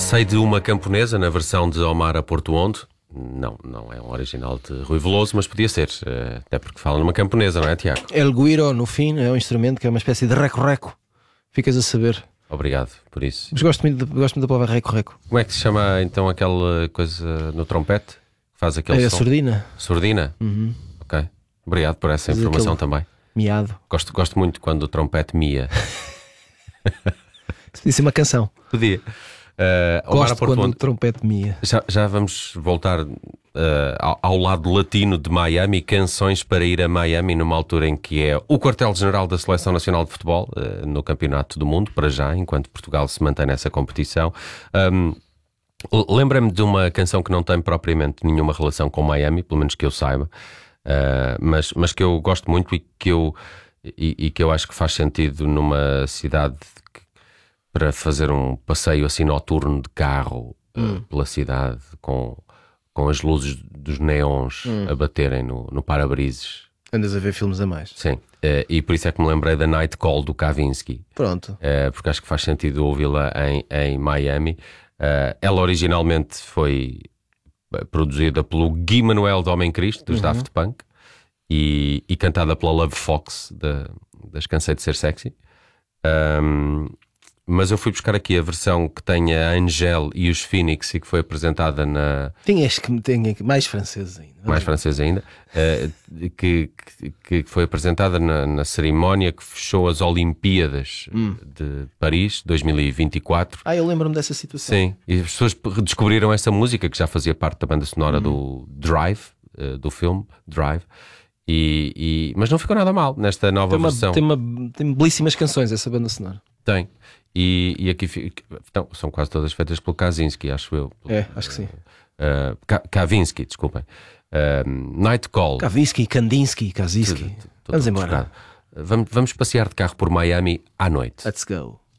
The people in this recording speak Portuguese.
Sei de uma camponesa na versão de Omar a Porto Onde. Não é um original de Rui Veloso, mas podia ser, até porque fala numa camponesa, não é, Tiago? El guiro, no fim, é um instrumento que é uma espécie de reco-reco. Ficas a saber. Obrigado por isso. Mas gosto muito da palavra reco-reco. Como é que se chama então aquela coisa no trompete? Que faz aquele É a som? surdina. Surdina? Uhum. Ok. Obrigado por essa Faz informação aquele também. miado. Gosto muito quando o trompete mia. Isso podia ser uma canção. Podia. Omar a Gosto Porto quando o Onde. trompete mia. Já vamos voltar ao lado latino de Miami, canções para ir a Miami numa altura em que é o quartel-general da Seleção Nacional de Futebol no Campeonato do Mundo, para já, enquanto Portugal se mantém nessa competição. Lembra-me de uma canção que não tem propriamente nenhuma relação com Miami, pelo menos que eu saiba, mas que eu gosto muito e que eu acho que faz sentido numa cidade para fazer um passeio assim noturno de carro pela cidade com as luzes dos neons a baterem no para-brises. Andas a ver filmes a mais. Sim, e por isso é que me lembrei da Night Call do Kavinsky. Pronto. Porque acho que faz sentido ouvi-la em Miami. Ela originalmente foi produzida pelo Gui Manuel de Homem Cristo, dos Daft Punk, e cantada pela Love Fox, das Cansei de Ser Sexy. Mas eu fui buscar aqui a versão que tem a Angèle e os Phoenix e que foi apresentada na... Tinhas que me tenha mais franceses ainda. Mais francesa ainda, que foi apresentada na cerimónia que fechou as Olimpíadas de Paris 2024. Eu lembro-me dessa situação. Sim, e as pessoas descobriram essa música que já fazia parte da banda sonora do Drive, do filme Drive, mas não ficou nada mal nesta nova versão. Tem belíssimas canções essa banda sonora. Tem. E aqui então, são quase todas feitas pelo Kavinsky, acho eu. Acho que sim. Kavinsky, desculpem. Night Call. Kavinsky, Kandinsky, Kazinsky. Vamos embora. Vamos passear de carro por Miami à noite. Let's go.